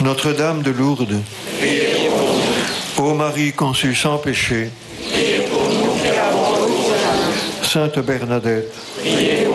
Notre-Dame de Lourdes, priez pour nous. ô Marie conçue sans péché, Priez pour nous qui avons besoin. Sainte Bernadette, Priez pour